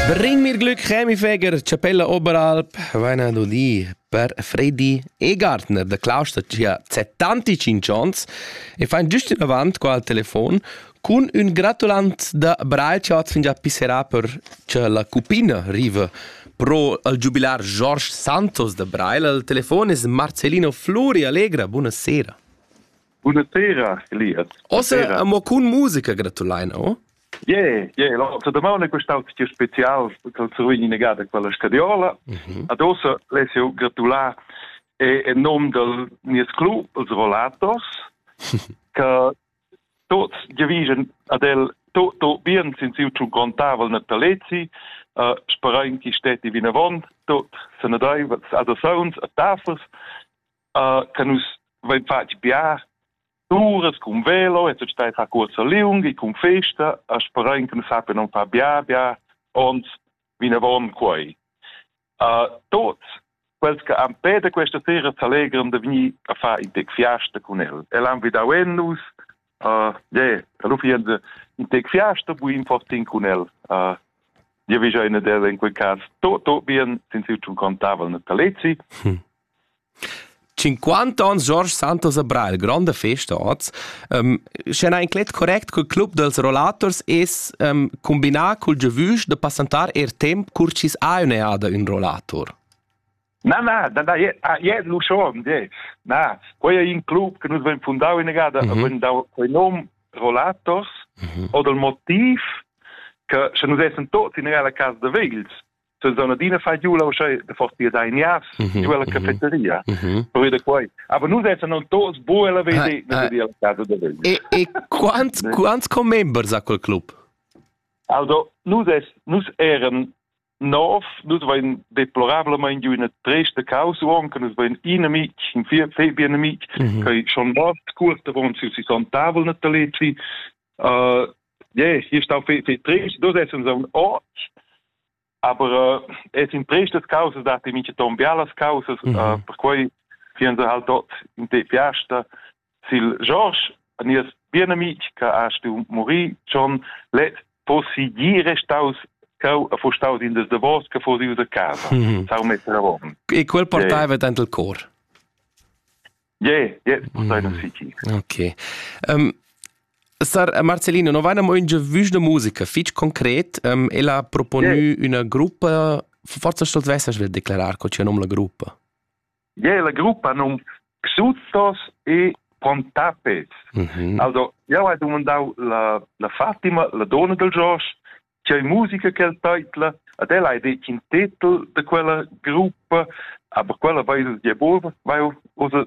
Bring mir Glück, Chemiefeger, Chapella Oberalp, Weina Dodi per Freddy Egartner, der Klauster, c'ha 75 ans, e fa giusto in avant qua al telefon, con un gratulant da Braille chat fin già pisserà per che la cupina riva pro al jubilar George Santos da Braille. Al telefon è Marcelino Flori Allegra, buonasera. Buonasera, Elias. Ossa mo con musica gratulaina, oh? Yeah, la domanda questa è speciale perché il Zerwini negata quella stadiola. Adesso le io gratulare in nome del mio club, els Rolators, che tots division adel tot bien sind sie schon contavel na talezi, sperain che steti vinavon, tot se ne dai ad sounds a tafels, che nus vai fatti bia tours con velo, e c'è sta corsa lunga, con festa, a sperain che nus sappiano un pa bia, ons vinavon quai. Tots quels che am pede questa sera s'allegran de vini a fa in tec fiasta con el. Elam vidau ennus, alla fine in tec fiasta bui in fortin con el. Io vi già in quel caso tot bien sind sie schon contavel na talezi. 50 ans George Santos a Braille, grande festa oz. C'è un clet correct col club dels Rolators es combinà col giavush de passantar temp curcis aioneada un Rollator. No, lo so, no. Quei è in club che noi abbiamo fondato in Negada, abbiamo dato quel nome Rolators, o del motivo che se noi siamo tutti in la casa de Vils, se sono dina fa giula o c'è de forti da Ignas, in quella caffetteria, per vedere qua. Ma noi siamo tutti buoni a vedere la casa de Vils. E quanti co-members a quel club? Also, noi erano 9, nous waren deplorablement in una triste causa anche, nous waren inamic, in vier inamic, che schon was kurz davon si son tavel na talezi. Hier sta fe triste, dos essen so un ort, aber es in tristes causas dat imice tombialas causas, per cui fian se halt dort in te fiasta, sil George, anies bien amic, che ha stu morì, schon let possigire staus a fost in des davos che fosi usa casa. Sau mettere a voren. E quel portava dentro il cor? Portava sì. Ok. Sar Marcelino, non vai a già visto musica, fitch concret, ella proponu una gruppa, forse sto svessa per declarar che c'è nome la gruppa. La gruppa non Xutos e Pontapes. Also, io ho domandato la Fatima, la donna del George, c'è musica che il titolo, ed ella ha detto in titolo di quella gruppa, ma quella vai di buona, vai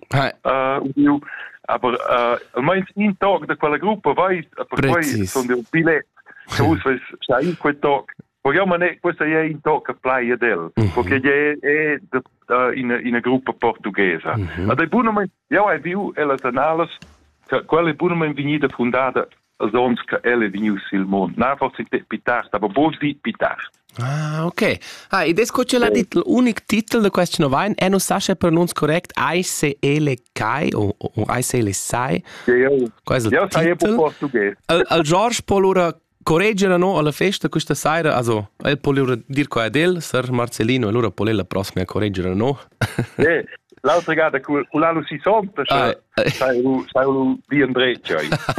almeno in tag di quella gruppa vai, per cui sono dei bilet, che usa c'è in quel tag. Vogliamo ne questo è in tag che playa del, perché è in una gruppa portoghese. Ma dei buoni, io ho visto le anales, che quella buoni venite fondata sonst che elle venius il mondo. Na, forse te pitart, aber bos di pitart. Ah, ok. E desco c'è la dit, l'unic titel de questo novain, e non sa se pronunz correct, ICL Kai, o ICL Sai. Questo è il titel. Portoghese. Al George Polura correggere no alla festa questa sera, also, el Polura dir qua del, Sir Marcelino, allora Polella prossima a correggere no. L'altra gata con l'alo si sonta, sai di Andreccia.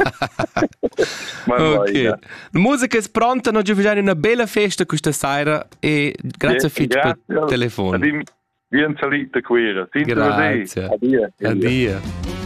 Ok. La musica è pronta, noi ci facciamo una bella festa questa sera e grazie per il telefono. Bien salita quera. Grazie. Addio. Addio.